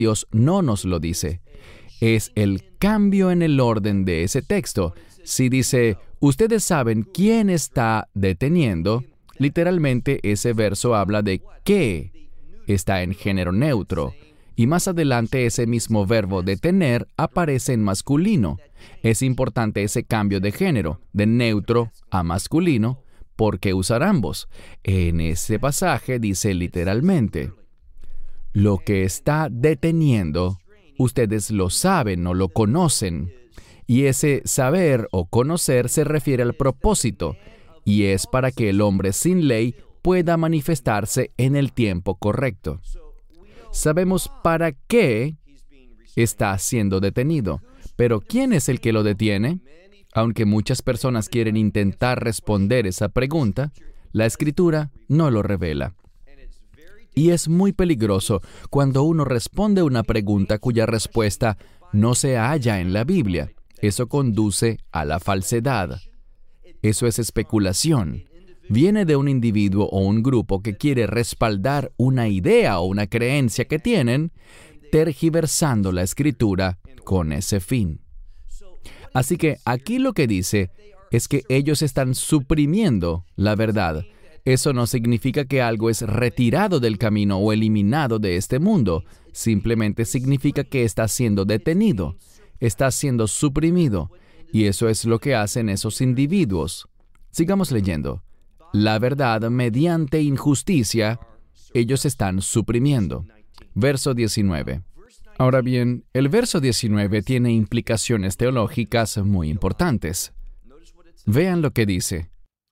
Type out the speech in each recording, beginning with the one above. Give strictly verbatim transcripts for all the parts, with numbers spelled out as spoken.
Dios no nos lo dice. Es el cambio en el orden de ese texto. Si dice, ustedes saben quién está deteniendo, literalmente ese verso habla de qué. Está en género neutro. Y más adelante ese mismo verbo detener aparece en masculino. Es importante ese cambio de género, de neutro a masculino, porque usar ambos. En ese pasaje dice literalmente, lo que está deteniendo, ustedes lo saben o lo conocen. Y ese saber o conocer se refiere al propósito, y es para que el hombre sin ley pueda manifestarse en el tiempo correcto. Sabemos para qué está siendo detenido, pero ¿quién es el que lo detiene? Aunque muchas personas quieren intentar responder esa pregunta, la Escritura no lo revela. Y es muy peligroso cuando uno responde una pregunta cuya respuesta no se halla en la Biblia. Eso conduce a la falsedad. Eso es especulación. Viene de un individuo o un grupo que quiere respaldar una idea o una creencia que tienen, tergiversando la Escritura con ese fin. Así que aquí lo que dice es que ellos están suprimiendo la verdad. Eso no significa que algo es retirado del camino o eliminado de este mundo. Simplemente significa que está siendo detenido, está siendo suprimido. Y eso es lo que hacen esos individuos. Sigamos leyendo. La verdad mediante injusticia, ellos están suprimiendo. Verso diecinueve. Ahora bien, el verso diecinueve tiene implicaciones teológicas muy importantes. Vean lo que dice.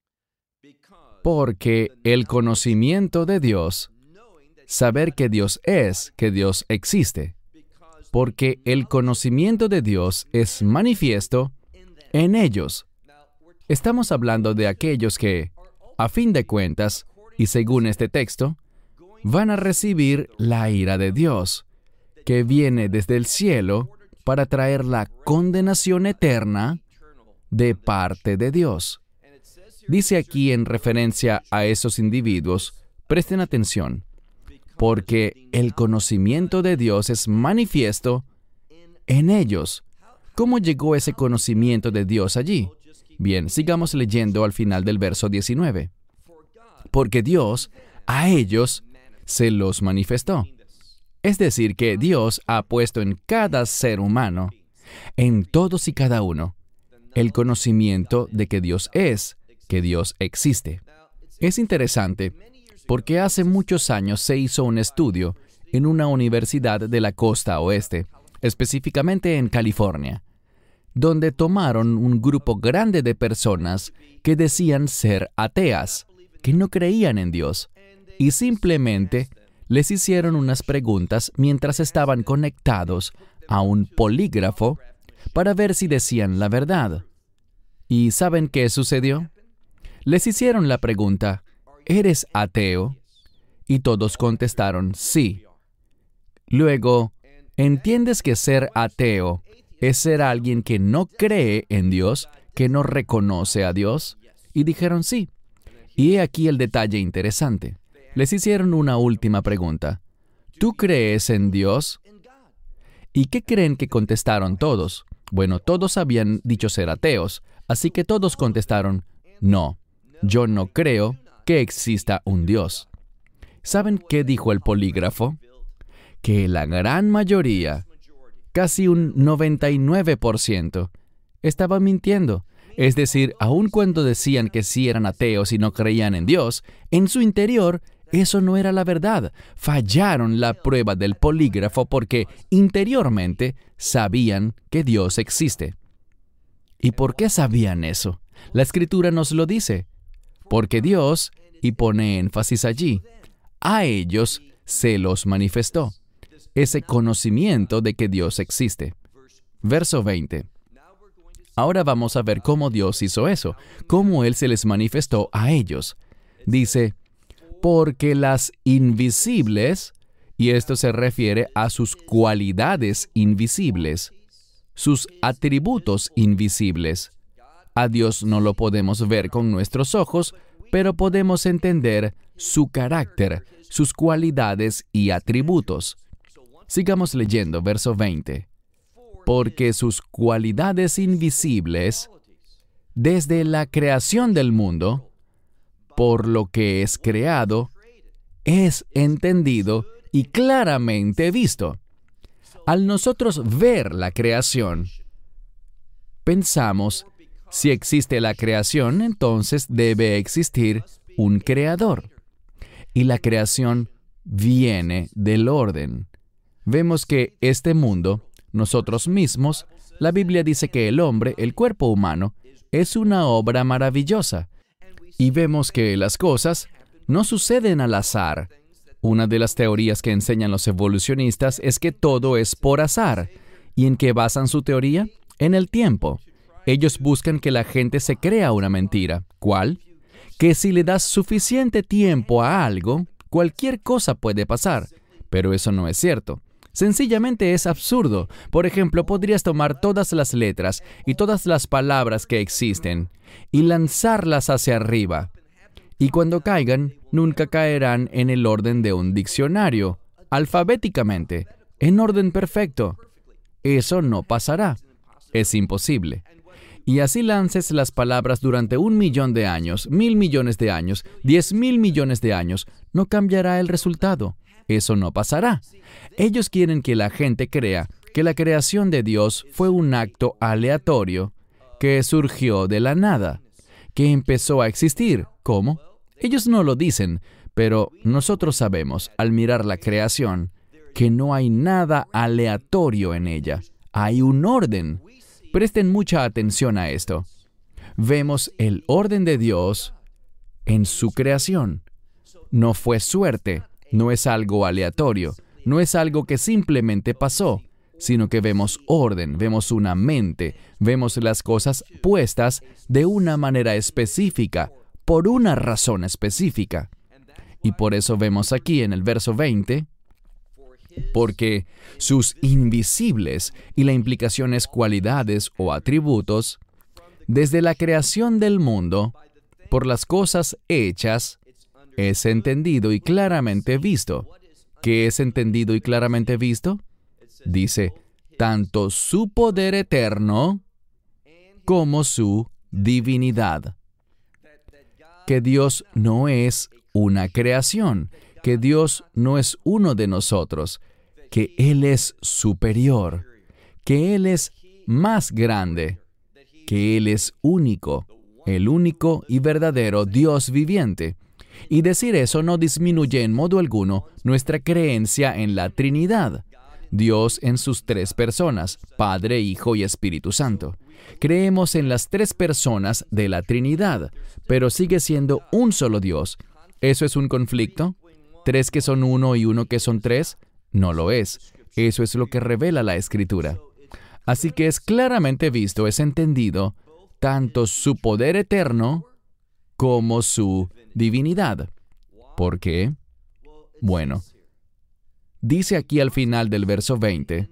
Porque el conocimiento de Dios, saber que Dios es, que Dios existe. Porque el conocimiento de Dios es manifiesto en ellos. Estamos hablando de aquellos que, a fin de cuentas, y según este texto, van a recibir la ira de Dios, que viene desde el cielo para traer la condenación eterna de parte de Dios. Dice aquí en referencia a esos individuos, presten atención, porque el conocimiento de Dios es manifiesto en ellos. ¿Cómo llegó ese conocimiento de Dios allí? Bien, sigamos leyendo al final del verso diecinueve. Porque Dios a ellos se los manifestó. Es decir, que Dios ha puesto en cada ser humano, en todos y cada uno, el conocimiento de que Dios es, que Dios existe. Es interesante porque hace muchos años se hizo un estudio en una universidad de la costa oeste, específicamente en California, donde tomaron un grupo grande de personas que decían ser ateas, que no creían en Dios, y simplemente les hicieron unas preguntas mientras estaban conectados a un polígrafo para ver si decían la verdad. ¿Y saben qué sucedió? Les hicieron la pregunta, ¿eres ateo? Y todos contestaron, sí. Luego, ¿entiendes que ser ateo es ser alguien que no cree en Dios, que no reconoce a Dios? Y dijeron sí. Y he aquí el detalle interesante. Les hicieron una última pregunta. ¿Tú crees en Dios? ¿Y qué creen que contestaron todos? Bueno, todos habían dicho ser ateos, así que todos contestaron, no, yo no creo que exista un Dios. ¿Saben qué dijo el polígrafo? Que la gran mayoría, casi un noventa y nueve por ciento, estaba mintiendo. Es decir, aun cuando decían que sí eran ateos y no creían en Dios, en su interior, eso no era la verdad. Fallaron la prueba del polígrafo porque interiormente sabían que Dios existe. ¿Y por qué sabían eso? La Escritura nos lo dice. Porque Dios, y pone énfasis allí, a ellos se los manifestó. Ese conocimiento de que Dios existe. Verso veinte. Ahora vamos a ver cómo Dios hizo eso, cómo Él se les manifestó a ellos. Dice, porque las invisibles, y esto se refiere a sus cualidades invisibles, sus atributos invisibles. A Dios no lo podemos ver con nuestros ojos, pero podemos entender su carácter, sus cualidades y atributos. Sigamos leyendo, verso veinte. Porque sus cualidades invisibles, desde la creación del mundo, por lo que es creado, es entendido y claramente visto. Al nosotros ver la creación, pensamos, si existe la creación, entonces debe existir un creador. Y la creación viene del orden. Vemos que este mundo, nosotros mismos, la Biblia dice que el hombre, el cuerpo humano, es una obra maravillosa. Y vemos que las cosas no suceden al azar. Una de las teorías que enseñan los evolucionistas es que todo es por azar. ¿Y en qué basan su teoría? En el tiempo. Ellos buscan que la gente se crea una mentira. ¿Cuál? Que si le das suficiente tiempo a algo, cualquier cosa puede pasar. Pero eso no es cierto. Sencillamente es absurdo. Por ejemplo, podrías tomar todas las letras y todas las palabras que existen y lanzarlas hacia arriba. Y cuando caigan, nunca caerán en el orden de un diccionario, alfabéticamente, en orden perfecto. Eso no pasará. Es imposible. Y así lances las palabras durante un millón de años, mil millones de años, diez mil millones de años, no cambiará el resultado. Eso no pasará. Ellos quieren que la gente crea que la creación de Dios fue un acto aleatorio que surgió de la nada, que empezó a existir. ¿Cómo? Ellos no lo dicen, pero nosotros sabemos, al mirar la creación, que no hay nada aleatorio en ella. Hay un orden. Presten mucha atención a esto. Vemos el orden de Dios en su creación. No fue suerte, no es algo aleatorio, no es algo que simplemente pasó, sino que vemos orden, vemos una mente, vemos las cosas puestas de una manera específica, por una razón específica. Y por eso vemos aquí en el verso veinte, porque sus invisibles, y la implicación es cualidades o atributos, desde la creación del mundo, por las cosas hechas, es entendido y claramente visto. ¿Qué es entendido y claramente visto? Dice, tanto su poder eterno como su divinidad. Que Dios no es una creación, que Dios no es uno de nosotros, que Él es superior, que Él es más grande, que Él es único, el único y verdadero Dios viviente. Y decir eso no disminuye en modo alguno nuestra creencia en la Trinidad, Dios en sus tres personas, Padre, Hijo y Espíritu Santo. Creemos en las tres personas de la Trinidad, pero sigue siendo un solo Dios. ¿Eso es un conflicto? ¿Tres que son uno y uno que son tres? No lo es. Eso es lo que revela la Escritura. Así que es claramente visto, es entendido, tanto su poder eterno como su divinidad. ¿Por qué? Bueno, dice aquí al final del verso veinte,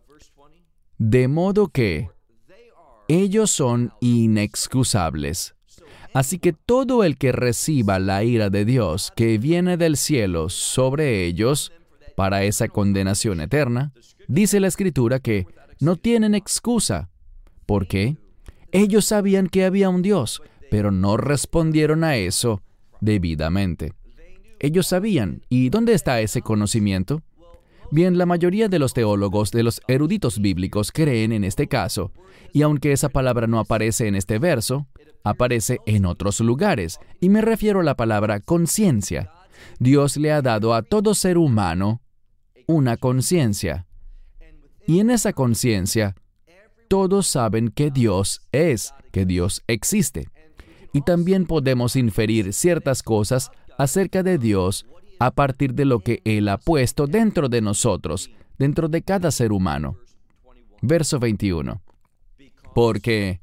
de modo que ellos son inexcusables. Así que todo el que reciba la ira de Dios que viene del cielo sobre ellos para esa condenación eterna, dice la Escritura que no tienen excusa. ¿Por qué? Ellos sabían que había un Dios, pero no respondieron a eso debidamente. Ellos sabían. ¿Y dónde está ese conocimiento? Bien, la mayoría de los teólogos, de los eruditos bíblicos, creen en este caso, y aunque esa palabra no aparece en este verso, aparece en otros lugares, y me refiero a la palabra conciencia. Dios le ha dado a todo ser humano una conciencia, y en esa conciencia, todos saben que Dios es, que Dios existe. Y también podemos inferir ciertas cosas acerca de Dios a partir de lo que Él ha puesto dentro de nosotros, dentro de cada ser humano. Verso veintiuno. Porque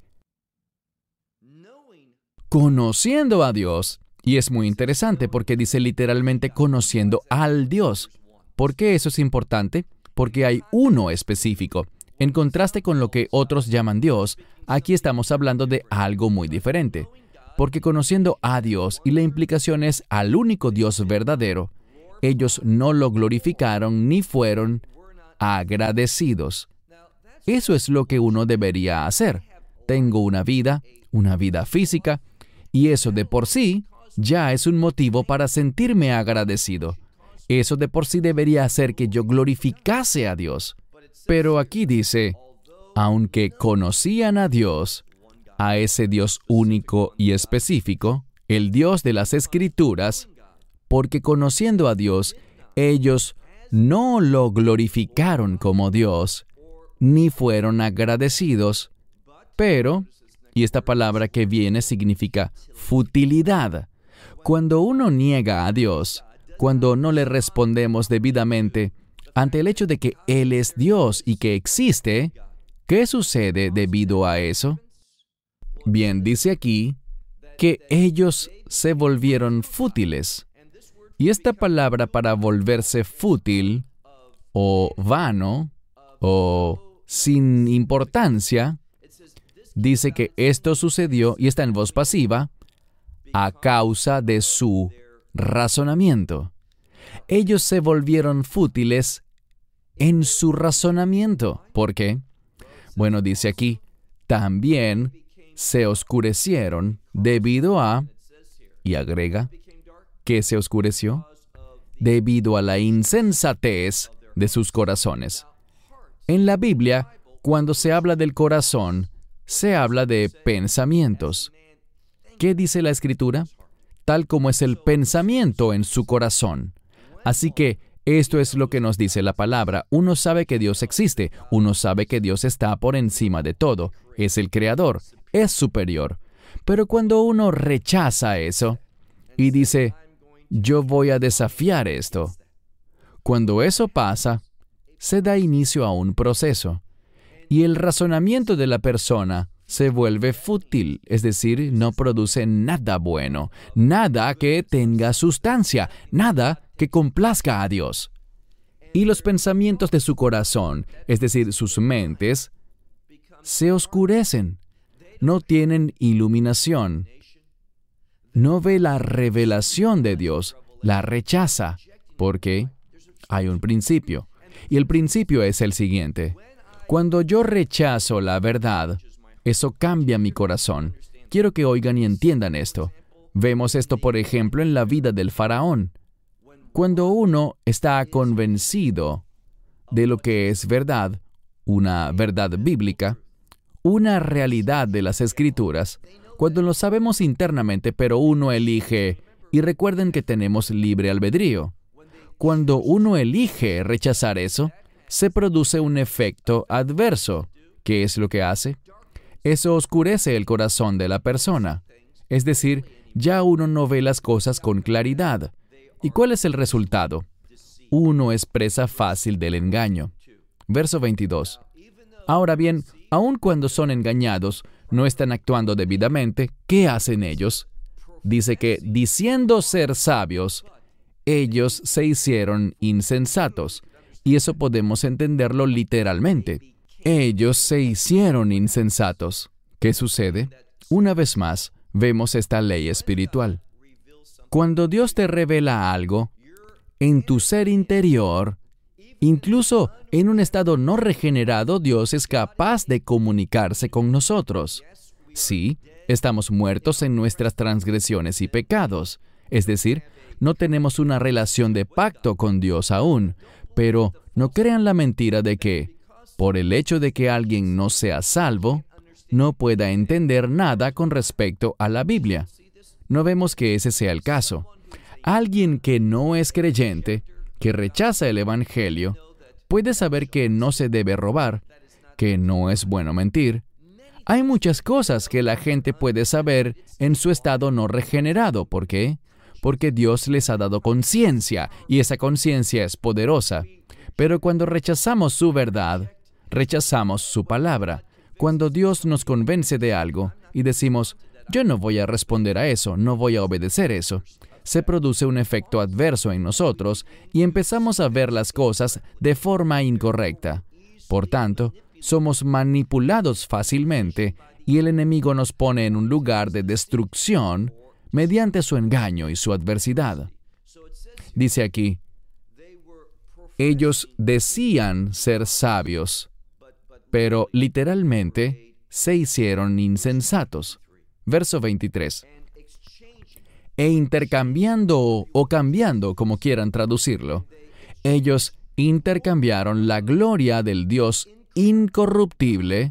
conociendo a Dios, y es muy interesante porque dice literalmente conociendo al Dios. ¿Por qué eso es importante? Porque hay uno específico. En contraste con lo que otros llaman Dios, aquí estamos hablando de algo muy diferente. Porque conociendo a Dios, y la implicación es al único Dios verdadero, ellos no lo glorificaron ni fueron agradecidos. Eso es lo que uno debería hacer. Tengo una vida, una vida física, y eso de por sí ya es un motivo para sentirme agradecido. Eso de por sí debería hacer que yo glorificase a Dios. Pero aquí dice, aunque conocían a Dios, a ese Dios único y específico, el Dios de las Escrituras, porque conociendo a Dios, ellos no lo glorificaron como Dios, ni fueron agradecidos, pero, y esta palabra que viene significa futilidad. Cuando uno niega a Dios, cuando no le respondemos debidamente ante el hecho de que Él es Dios y que existe, ¿qué sucede debido a eso? Bien, dice aquí que ellos se volvieron fútiles. Y esta palabra para volverse fútil, o vano, o sin importancia, dice que esto sucedió, y está en voz pasiva, a causa de su razonamiento. Ellos se volvieron fútiles en su razonamiento. ¿Por qué? Bueno, dice aquí, también se oscurecieron debido a, y agrega, ¿qué se oscureció? Debido a la insensatez de sus corazones. En la Biblia, cuando se habla del corazón, se habla de pensamientos. ¿Qué dice la Escritura? Tal como es el pensamiento en su corazón. Así que esto es lo que nos dice la palabra. Uno sabe que Dios existe. Uno sabe que Dios está por encima de todo. Es el Creador. Es superior. Pero cuando uno rechaza eso y dice, yo voy a desafiar esto, cuando eso pasa, se da inicio a un proceso. Y el razonamiento de la persona se vuelve fútil, es decir, no produce nada bueno, nada que tenga sustancia, nada que complazca a Dios. Y los pensamientos de su corazón, es decir, sus mentes, se oscurecen, no tienen iluminación, no ve la revelación de Dios, la rechaza, porque hay un principio. Y el principio es el siguiente. Cuando yo rechazo la verdad, eso cambia mi corazón. Quiero que oigan y entiendan esto. Vemos esto, por ejemplo, en la vida del faraón. Cuando uno está convencido de lo que es verdad, una verdad bíblica, una realidad de las Escrituras, cuando lo sabemos internamente, pero uno elige, y recuerden que tenemos libre albedrío. Cuando uno elige rechazar eso, se produce un efecto adverso. ¿Qué es lo que hace? Eso oscurece el corazón de la persona. Es decir, ya uno no ve las cosas con claridad. ¿Y cuál es el resultado? Uno es presa fácil del engaño. Verso veintidós. Ahora bien, aun cuando son engañados, no están actuando debidamente, ¿qué hacen ellos? Dice que, diciendo ser sabios, ellos se hicieron insensatos. Y eso podemos entenderlo literalmente. Ellos se hicieron insensatos. ¿Qué sucede? Una vez más, vemos esta ley espiritual. Cuando Dios te revela algo, en tu ser interior, incluso en un estado no regenerado, Dios es capaz de comunicarse con nosotros. Sí, estamos muertos en nuestras transgresiones y pecados. Es decir, no tenemos una relación de pacto con Dios aún, pero no crean la mentira de que, por el hecho de que alguien no sea salvo, no pueda entender nada con respecto a la Biblia. No vemos que ese sea el caso. Alguien que no es creyente, que rechaza el Evangelio, puede saber que no se debe robar, que no es bueno mentir. Hay muchas cosas que la gente puede saber en su estado no regenerado. ¿Por qué? Porque Dios les ha dado conciencia, y esa conciencia es poderosa. Pero cuando rechazamos su verdad, rechazamos su palabra. Cuando Dios nos convence de algo y decimos, yo no voy a responder a eso, no voy a obedecer eso, se produce un efecto adverso en nosotros y empezamos a ver las cosas de forma incorrecta. Por tanto, somos manipulados fácilmente y el enemigo nos pone en un lugar de destrucción mediante su engaño y su adversidad. Dice aquí, Ellos decían ser sabios, pero literalmente se hicieron insensatos. Verso veintitrés. E intercambiando o cambiando, como quieran traducirlo, ellos intercambiaron la gloria del Dios incorruptible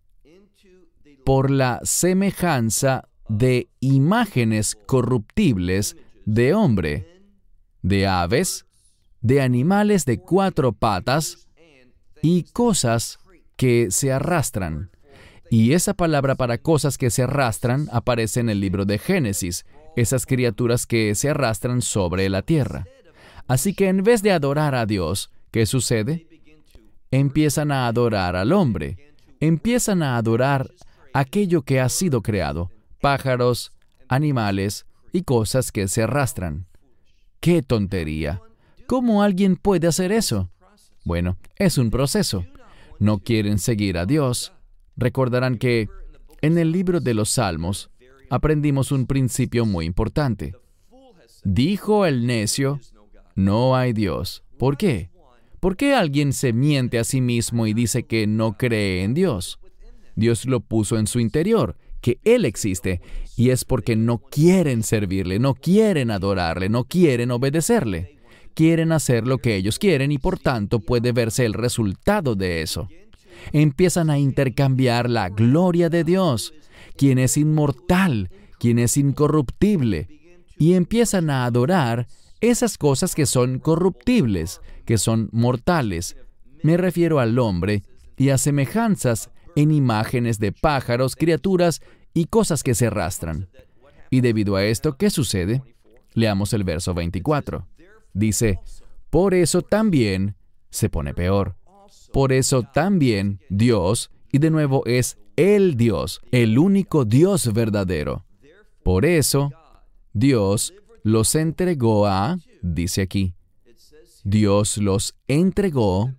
por la semejanza de imágenes corruptibles de hombre, de aves, de animales de cuatro patas y cosas que se arrastran. Y esa palabra para cosas que se arrastran aparece en el libro de Génesis, esas criaturas que se arrastran sobre la tierra. Así que en vez de adorar a Dios, ¿qué sucede? Empiezan a adorar al hombre, empiezan a adorar aquello que ha sido creado, pájaros, animales y cosas que se arrastran. ¡Qué tontería! ¿Cómo alguien puede hacer eso? Bueno, es un proceso. No quieren seguir a Dios. Recordarán que en el libro de los Salmos aprendimos un principio muy importante. Dijo el necio, no hay Dios. ¿Por qué? ¿Por qué alguien se miente a sí mismo y dice que no cree en Dios? Dios lo puso en su interior, que Él existe, y es porque no quieren servirle, no quieren adorarle, no quieren obedecerle. Quieren hacer lo que ellos quieren y por tanto puede verse el resultado de eso. Empiezan a intercambiar la gloria de Dios, quien es inmortal, quien es incorruptible, y empiezan a adorar esas cosas que son corruptibles, que son mortales. Me refiero al hombre y a semejanzas en imágenes de pájaros, criaturas y cosas que se arrastran. Y debido a esto, ¿qué sucede? Leamos el verso veinticuatro. Dice, por eso también se pone peor. Por eso también Dios, y de nuevo es el Dios, el único Dios verdadero. Por eso Dios los entregó a, dice aquí, Dios los entregó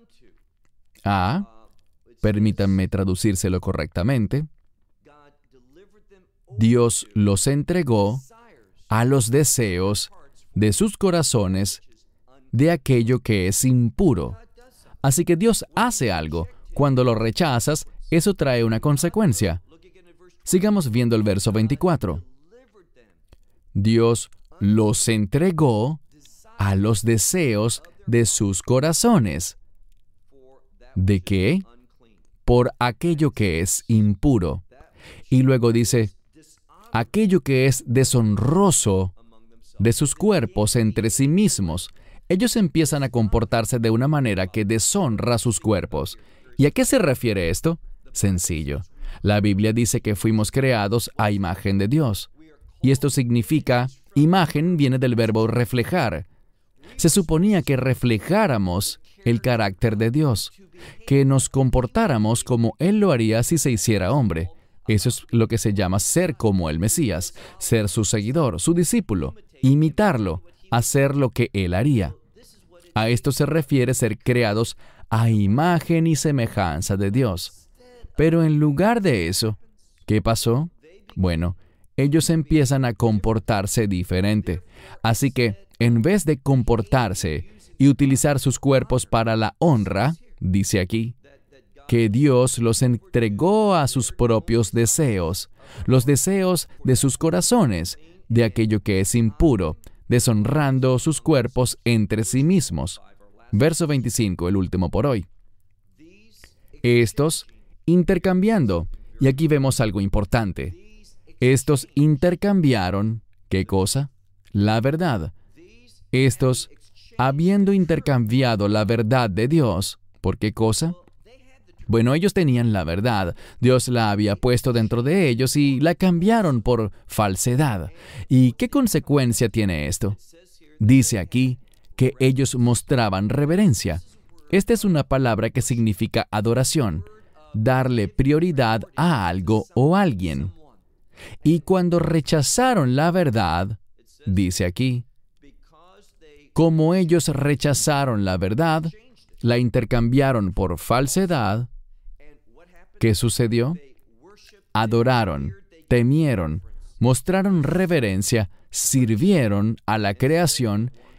a, permítanme traducírselo correctamente, Dios los entregó a los deseos de sus corazones de aquello que es impuro. Así que Dios hace algo. Cuando lo rechazas, eso trae una consecuencia. Sigamos viendo el verso veinticuatro. Dios los entregó a los deseos de sus corazones. ¿De qué? Por aquello que es impuro. Y luego dice, aquello que es deshonroso de sus cuerpos entre sí mismos. Ellos empiezan a comportarse de una manera que deshonra sus cuerpos. ¿Y a qué se refiere esto? Sencillo. La Biblia dice que fuimos creados a imagen de Dios. Y esto significa, imagen viene del verbo reflejar. Se suponía que reflejáramos el carácter de Dios, que nos comportáramos como Él lo haría si se hiciera hombre. Eso es lo que se llama ser como el Mesías, ser su seguidor, su discípulo, imitarlo, hacer lo que Él haría. A esto se refiere ser creados a imagen y semejanza de Dios. Pero en lugar de eso, ¿qué pasó? Bueno, ellos empiezan a comportarse diferente. Así que, en vez de comportarse y utilizar sus cuerpos para la honra, dice aquí, que Dios los entregó a sus propios deseos, los deseos de sus corazones, de aquello que es impuro, deshonrando sus cuerpos entre sí mismos. Verso veinticinco, el último por hoy. Estos intercambiando, y aquí vemos algo importante. Estos intercambiaron, ¿qué cosa? La verdad. Estos, habiendo intercambiado la verdad de Dios, ¿por qué cosa? Bueno, ellos tenían la verdad. Dios la había puesto dentro de ellos y la cambiaron por falsedad. ¿Y qué consecuencia tiene esto? Dice aquí que ellos mostraban reverencia. Esta es una palabra que significa adoración, darle prioridad a algo o alguien. Y cuando rechazaron la verdad, dice aquí, como ellos rechazaron la verdad, la intercambiaron por falsedad, ¿qué sucedió? Adoraron, temieron, mostraron reverencia, sirvieron a la creación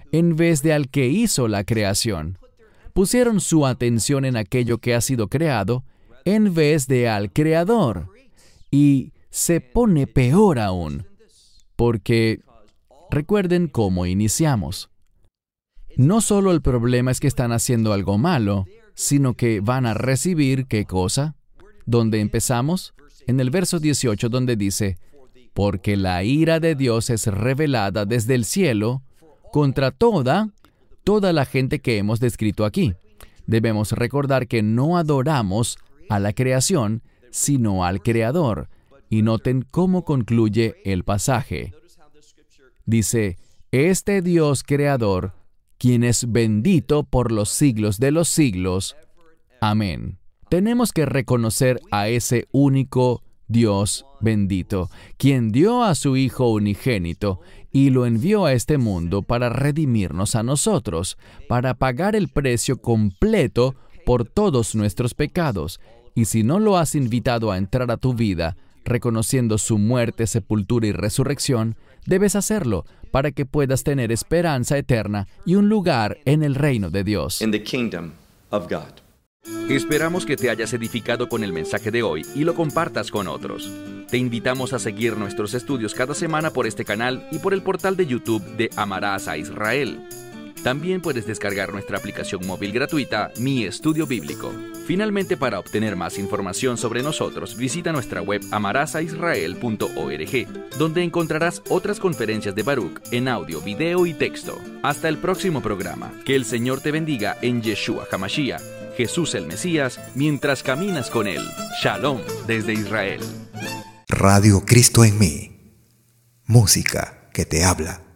en vez de al que hizo la creación. Pusieron su atención en aquello que ha sido creado en vez de al Creador. Y se pone peor aún, porque recuerden cómo iniciamos. No solo el problema es que están haciendo algo malo, sino que van a recibir, ¿qué cosa? ¿Dónde empezamos? En el verso dieciocho, donde dice, porque la ira de Dios es revelada desde el cielo contra toda, toda la gente que hemos descrito aquí. Debemos recordar que no adoramos a la creación, sino al Creador. Y noten cómo concluye el pasaje. Dice, este Dios creador, quien es bendito por los siglos de los siglos. Amén. Tenemos que reconocer a ese único Dios bendito, quien dio a su Hijo unigénito y lo envió a este mundo para redimirnos a nosotros, para pagar el precio completo por todos nuestros pecados. Y si no lo has invitado a entrar a tu vida, reconociendo su muerte, sepultura y resurrección, debes hacerlo para que puedas tener esperanza eterna y un lugar en el reino de Dios. In the kingdom of God. Esperamos que te hayas edificado con el mensaje de hoy y lo compartas con otros. Te invitamos a seguir nuestros estudios cada semana por este canal y por el portal de YouTube de Amarás a Israel. También puedes descargar nuestra aplicación móvil gratuita, Mi Estudio Bíblico. Finalmente, para obtener más información sobre nosotros, visita nuestra web amarás a israel punto org, donde encontrarás otras conferencias de Baruch en audio, video y texto. Hasta el próximo programa. Que el Señor te bendiga en Yeshua HaMashiach, Jesús el Mesías, mientras caminas con Él. Shalom desde Israel. Radio Cristo en mí. Música que te habla.